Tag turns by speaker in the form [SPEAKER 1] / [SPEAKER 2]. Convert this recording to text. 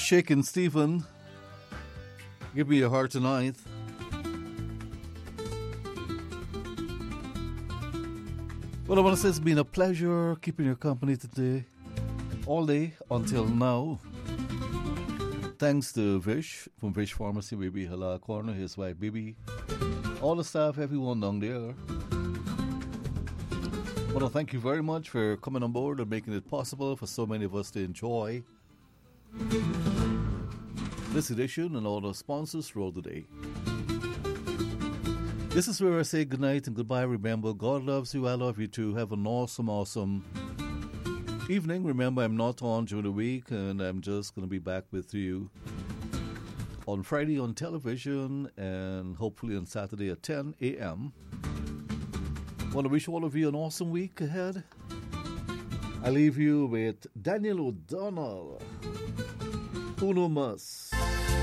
[SPEAKER 1] Shakin' Stephen, give me your heart tonight. Well, I want to say it's been a pleasure keeping your company today, all day until now. Thanks to Vish from Vish Pharmacy, Baby Hala Corner, his wife, Baby, all the staff, everyone down there. I want to thank you very much for coming on board and making it possible for so many of us to enjoy this edition and all the sponsors throughout the day. This is where I say goodnight and goodbye. Remember, God loves you, I love you too. Have an awesome, awesome evening. Remember, I'm not on during the week, and I'm just going to be back with you on Friday on television and hopefully on Saturday at 10 a.m. Want to wish all of you an awesome week ahead. I leave you with Daniel O'Donnell, Uno Mas.